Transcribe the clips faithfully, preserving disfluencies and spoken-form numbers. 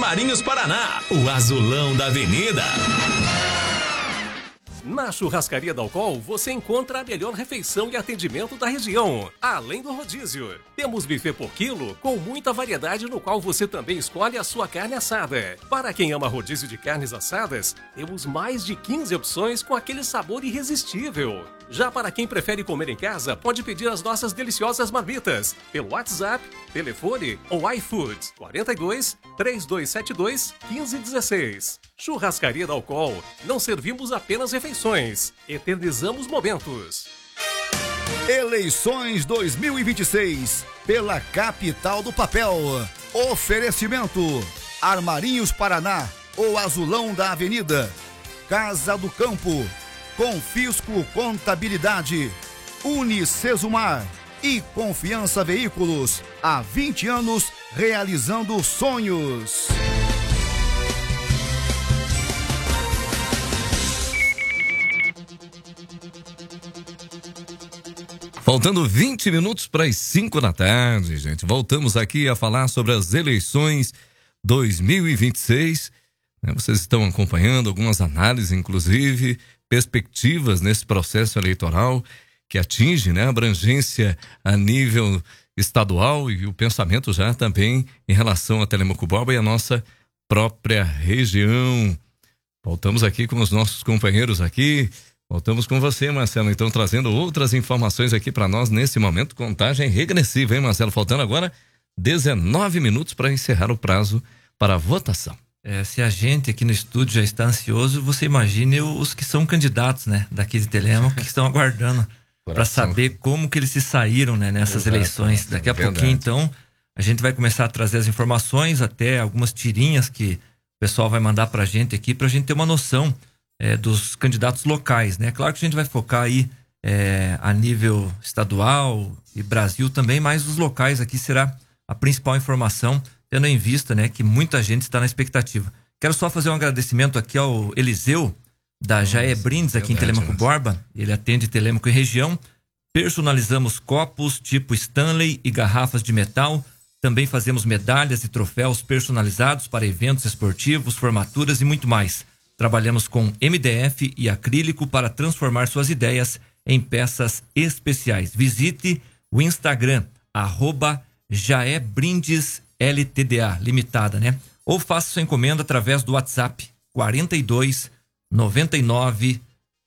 Armarinhos Paraná, o azulão da avenida. Na Churrascaria Dalcol, você encontra a melhor refeição e atendimento da região, além do rodízio. Temos buffet por quilo, com muita variedade, no qual você também escolhe a sua carne assada. Para quem ama rodízio de carnes assadas, temos mais de quinze opções com aquele sabor irresistível. Já para quem prefere comer em casa, pode pedir as nossas deliciosas marmitas pelo WhatsApp, telefone ou iFood quarenta e dois, três dois sete dois, quinze dezesseis. Churrascaria Dalcol, não servimos apenas refeições, eternizamos momentos. Eleições dois mil e vinte e seis, pela capital do papel. Oferecimento: Armarinhos Paraná, o azulão da avenida. Casa do Campo, Confisco Contabilidade, Unicesumar e Confiança Veículos. Há vinte anos realizando sonhos. Faltando vinte minutos para as cinco da tarde, gente. Voltamos aqui a falar sobre as eleições dois mil e vinte e seis. Vocês estão acompanhando algumas análises, inclusive, perspectivas nesse processo eleitoral que atinge, né, a abrangência a nível estadual e o pensamento já também em relação a Telêmaco Borba e a nossa própria região. Voltamos aqui com os nossos companheiros aqui. Voltamos com você, Marcelo, então trazendo outras informações aqui para nós nesse momento. Contagem regressiva, hein, Marcelo? Faltando agora dezenove minutos para encerrar o prazo para a votação. É, se a gente aqui no estúdio já está ansioso, você imagine os que são candidatos, né, daqui de Telêmaco, que estão aguardando para saber como que eles se saíram, né, nessas Exato. eleições. Daqui a Verdade. pouquinho, então, a gente vai começar a trazer as informações, até algumas tirinhas que o pessoal vai mandar para a gente aqui, para a gente ter uma noção É, dos candidatos locais, né? Claro que a gente vai focar aí é, a nível estadual e Brasil também, mas os locais aqui será a principal informação, tendo em vista, né, que muita gente está na expectativa. Quero só fazer um agradecimento aqui ao Eliseu, da Jaé Brindes, aqui em Telêmaco Borba. Ele atende Telêmaco e região. Personalizamos copos tipo Stanley e garrafas de metal. Também fazemos medalhas e troféus personalizados para eventos esportivos, formaturas e muito mais. Trabalhamos com M D F e acrílico para transformar suas ideias em peças especiais. Visite o Instagram, arroba Jaé Brindes L T D A, limitada, né? Ou faça sua encomenda através do WhatsApp quarenta e dois, noventa e nove,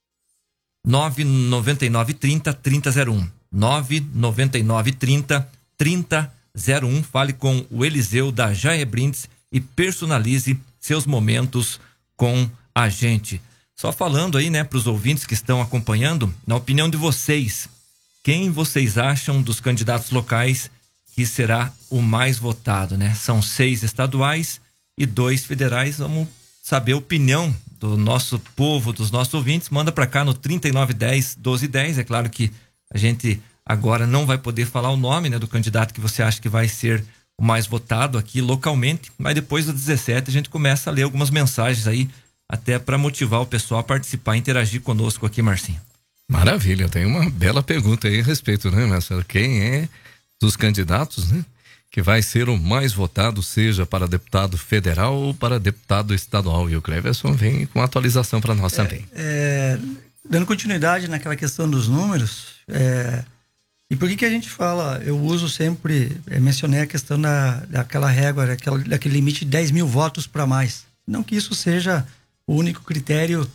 nove nove nove trinta, trinta zero um. nove nove nove trinta, trinta zero um. Fale com o Eliseu da Jaé Brindes e personalize seus momentos com a gente. Só falando aí, né, para os ouvintes que estão acompanhando, na opinião de vocês, quem vocês acham dos candidatos locais que será o mais votado, né? São seis estaduais e dois federais. Vamos saber a opinião do nosso povo, dos nossos ouvintes. Manda para cá no trinta e nove dez, doze dez. É claro que a gente agora não vai poder falar o nome, né, do candidato que você acha que vai ser o mais votado aqui localmente, mas depois do dezessete a gente começa a ler algumas mensagens aí, até para motivar o pessoal a participar e interagir conosco aqui, Marcinho. Maravilha, tem uma bela pergunta aí a respeito, né, Marcelo? Quem é dos candidatos, né, que vai ser o mais votado, seja para deputado federal ou para deputado estadual? E o Cleverson vem com atualização para nós é, também. É, dando continuidade naquela questão dos números, é, e por que que a gente fala, eu uso sempre, é, mencionei a questão da, daquela régua, daquela, daquele limite de dez mil votos para mais. Não que isso seja o único critério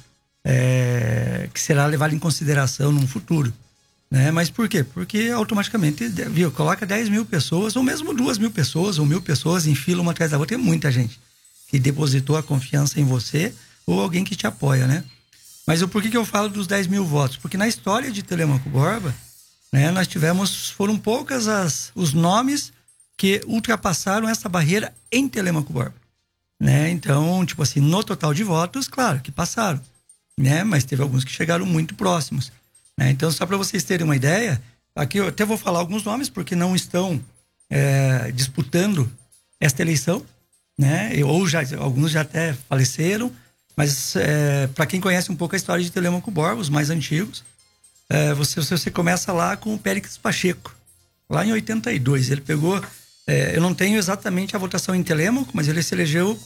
é, que será levado em consideração no futuro, né? Mas por quê? Porque automaticamente, viu, coloca dez mil pessoas, ou mesmo duas mil pessoas, ou mil pessoas em fila uma atrás da outra. Tem muita gente que depositou a confiança em você ou alguém que te apoia, né? Mas o porquê que eu falo dos dez mil votos? Porque na história de Telêmaco Borba, né, nós tivemos, foram poucas as, os nomes que ultrapassaram essa barreira em Telêmaco Borba, né? Então, tipo assim, no total de votos, claro que passaram, né? Mas teve alguns que chegaram muito próximos, né? Então, só para vocês terem uma ideia, aqui eu até vou falar alguns nomes porque não estão é, disputando esta eleição, né? Ou já, alguns já até faleceram, mas é, para quem conhece um pouco a história de Telêmaco Borba, os mais antigos, é, você, você começa lá com o Péricles Pacheco, lá em oitenta e dois. Ele pegou, é, eu não tenho exatamente a votação em Telêmaco, mas ele se elegeu